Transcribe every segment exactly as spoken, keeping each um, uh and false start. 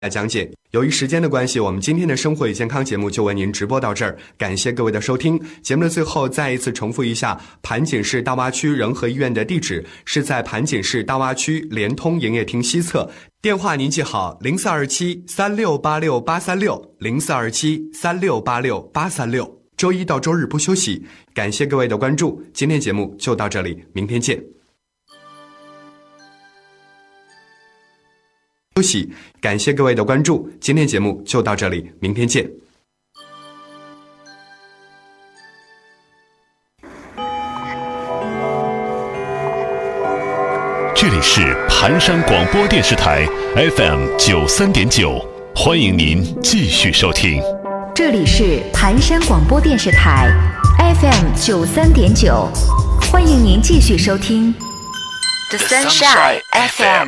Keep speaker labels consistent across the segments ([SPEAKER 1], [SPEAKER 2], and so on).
[SPEAKER 1] 讲解。由于时间的关系，我们今天的生活与健康节目就为您直播到这儿，感谢各位的收听。节目的最后再一次重复一下，盘锦市大洼区仁和医院的地址是在盘锦市大洼区联通营业厅西侧，电话您记好零四二七三六八六八三六零四二七三六八六八三六，周一到周日不休息。感谢各位的关注，今天节目就到这里，明天见。休息，感谢各位的关注，今天节目就到这里，明天见。
[SPEAKER 2] 这里是盘山广播电视台 F M 九三点九，欢迎您继续收听。
[SPEAKER 3] 这里是盘山广播电视台 F M 九三点九，欢迎您继续收听
[SPEAKER 2] The Sunshine F M。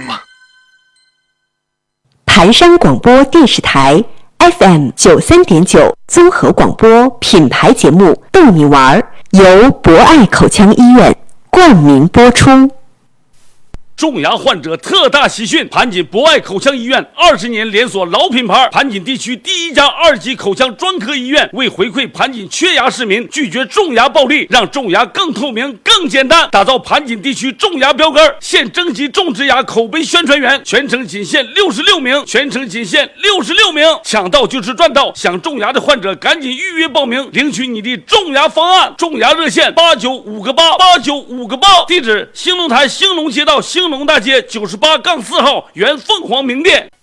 [SPEAKER 4] 盘山广播电视台 F M 九三点九综合广播品牌节目逗你玩儿，由博爱口腔医院冠名播出。
[SPEAKER 5] 种牙患者特大喜讯！盘锦博爱口腔医院二十年连锁老品牌，盘锦地区第一家二级口腔专科医院，为回馈盘锦缺牙市民，拒绝种牙暴利，让种牙更透明、更简单，打造盘锦地区种牙标杆。现征集种植牙口碑宣传员，全程仅限六十六名，全程仅限六十六名，抢到就是赚到！想种牙的患者赶紧预约报名，领取你的种牙方案。种牙热线八九五个八八九五个八，地址兴隆台兴隆街道兴隆大街九十八杠四号原凤凰名店。